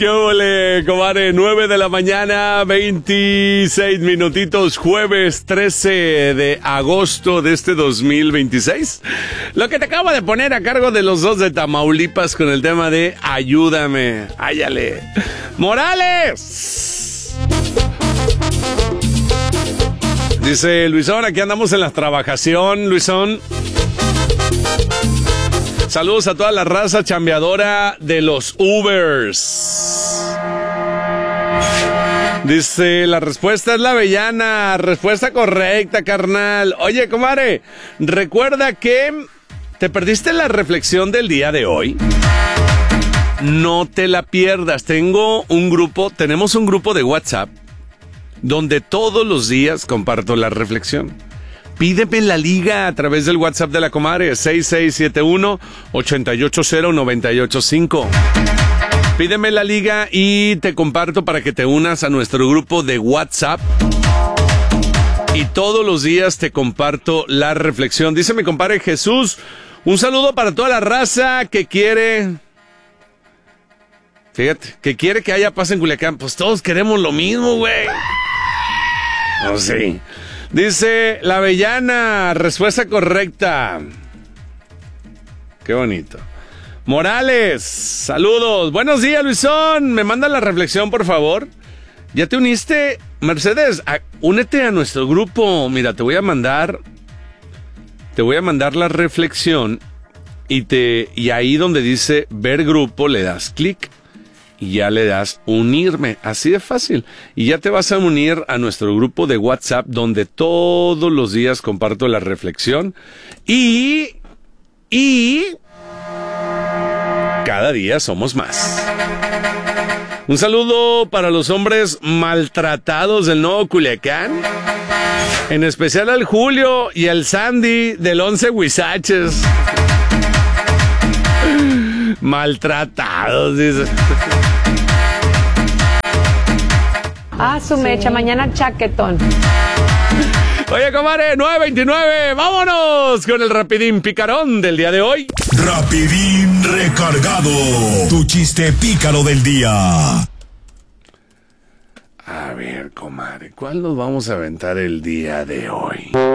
¿Qué ole, comadre? 9 de la mañana, 26 minutitos, jueves 13 de agosto de este 2026. Lo que te acabo de poner a cargo de los dos de Tamaulipas con el tema de Ayúdame. Áyale. ¡Morales! Dice Luisón, aquí andamos en la trabajación, Luisón. Saludos a toda la raza chambeadora de los Ubers. Dice, la respuesta es la avellana. Respuesta correcta, carnal. Oye, comadre, recuerda que te perdiste la reflexión del día de hoy. No te la pierdas. Tenemos un grupo de WhatsApp donde todos los días comparto la reflexión. Pídeme la liga a través del WhatsApp de la comadre, 6671-880-985. Pídeme la liga y te comparto para que te unas a nuestro grupo de WhatsApp. Y todos los días te comparto la reflexión. Dice mi compadre Jesús, un saludo para toda la raza que quiere... Fíjate, que quiere que haya paz en Culiacán. Pues todos queremos lo mismo, güey. No sé. Dice la avellana, respuesta correcta. Qué bonito. Morales, saludos. Buenos días, Luisón. ¿Me manda la reflexión, por favor? ¿Ya te uniste? Mercedes, únete a nuestro grupo. Mira, te voy a mandar la reflexión y ahí donde dice ver grupo le das clic. Y ya le das unirme, así de fácil. Y ya te vas a unir a nuestro grupo de WhatsApp donde todos los días comparto la reflexión. Y cada día somos más. Un saludo para los hombres maltratados del Nuevo Culiacán. En especial al Julio y al Sandy del 11 Huizaches. Maltratados, dice. Su mecha, sí. Mañana chaquetón. Oye, comadre, 9:29, vámonos con el rapidín picarón del día de hoy. Rapidín recargado, tu chiste pícaro del día. A ver, comadre, ¿cuál nos vamos a aventar el día de hoy?